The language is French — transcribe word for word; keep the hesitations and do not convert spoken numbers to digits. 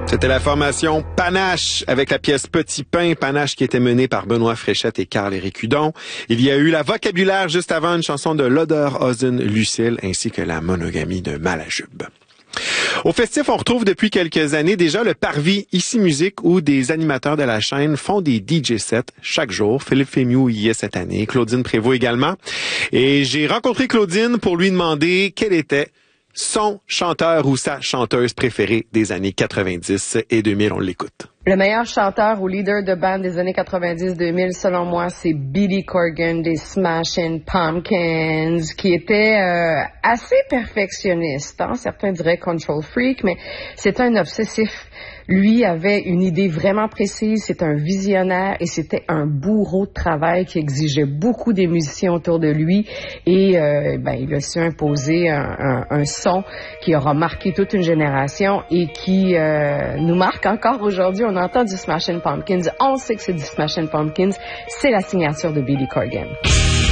C'était la formation Panache avec la pièce Petit Pain, Panache qui était menée par Benoît Fréchette et Carl-Éric Hudon. Il y a eu la Vocabulaire juste avant, une chanson de Loder-Ozun Lucille ainsi que la Monogamie de Malajube. Au festif, on retrouve depuis quelques années déjà le Parvis Ici Musique où des animateurs de la chaîne font des D J sets chaque jour. Philippe Fémieux y est cette année, Claudine Prévost également. Et j'ai rencontré Claudine pour lui demander quel était son chanteur ou sa chanteuse préférée des années quatre-vingt-dix et deux mille. On l'écoute. Le meilleur chanteur ou leader de band des années quatre-vingt-dix deux mille, selon moi, c'est Billy Corgan des Smashing Pumpkins, qui était euh, assez perfectionniste. Hein? Certains diraient control freak, mais c'est un obsessif. Lui avait une idée vraiment précise, c'était un visionnaire et c'était un bourreau de travail qui exigeait beaucoup des musiciens autour de lui et euh, ben, il a su imposer un, un, un son qui aura marqué toute une génération et qui euh, nous marque encore aujourd'hui. On entend du Smashing Pumpkins, on sait que c'est du Smashing Pumpkins, c'est la signature de Billy Corgan.